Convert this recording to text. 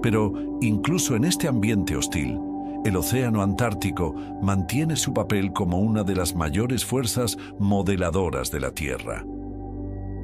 Pero incluso en este ambiente hostil, el Océano Antártico mantiene su papel como una de las mayores fuerzas modeladoras de la Tierra.